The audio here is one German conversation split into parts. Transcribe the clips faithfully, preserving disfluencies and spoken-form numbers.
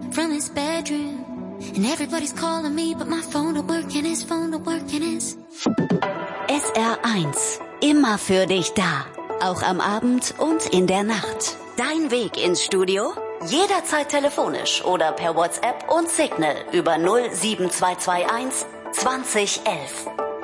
from his bedroom. And everybody's calling me, but my phone don't work and his phone don't work and his... S R eins. Immer für dich da. Auch am Abend und in der Nacht. Dein Weg ins Studio? Jederzeit telefonisch oder per WhatsApp und Signal über null sieben zwei zwei eins zwanzig elf.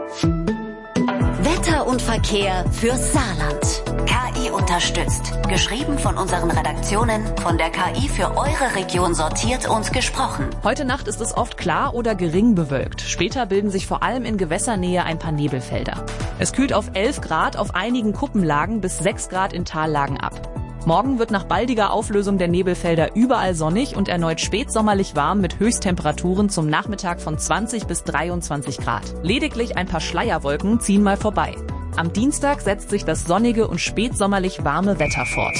Wetter und Verkehr fürs Saarland. K I unterstützt. Geschrieben von unseren Redaktionen, von der K I für eure Region sortiert und gesprochen. Heute Nacht ist es oft klar oder gering bewölkt. Später bilden sich vor allem in Gewässernähe ein paar Nebelfelder. Es kühlt auf elf Grad auf einigen Kuppenlagen bis sechs Grad in Tallagen ab. Morgen wird nach baldiger Auflösung der Nebelfelder überall sonnig und erneut spätsommerlich warm mit Höchsttemperaturen zum Nachmittag von zwanzig bis dreiundzwanzig Grad. Lediglich ein paar Schleierwolken ziehen mal vorbei. Am Dienstag setzt sich das sonnige und spätsommerlich warme Wetter fort.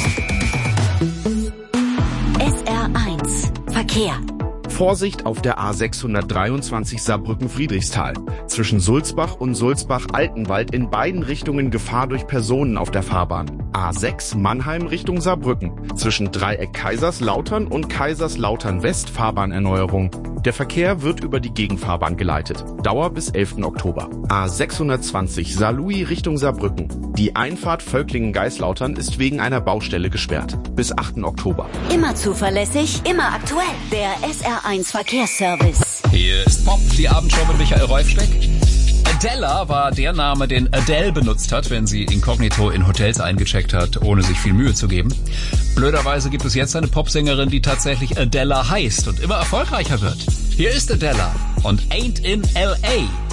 S R eins Verkehr. Vorsicht auf der A sechshundertdreiundzwanzig Saarbrücken-Friedrichsthal. Zwischen Sulzbach und Sulzbach-Altenwald in beiden Richtungen Gefahr durch Personen auf der Fahrbahn. A sechs Mannheim Richtung Saarbrücken. Zwischen Dreieck Kaiserslautern und Kaiserslautern West Fahrbahnerneuerung. Der Verkehr wird über die Gegenfahrbahn geleitet. Dauer bis elften Oktober. A sechshundertzwanzig Saarlouis Richtung Saarbrücken. Die Einfahrt Völklingen-Geislautern ist wegen einer Baustelle gesperrt. Bis achten Oktober. Immer zuverlässig, immer aktuell. Der S R eins Verkehrsservice. Hier ist Pop, die Abendshow mit Michael Reufsteck. Adela war der Name, den Adele benutzt hat, wenn sie inkognito in Hotels eingecheckt hat, ohne sich viel Mühe zu geben. Blöderweise gibt es jetzt eine Popsängerin, die tatsächlich Adela heißt und immer erfolgreicher wird. Hier ist Adela und Ain't in L A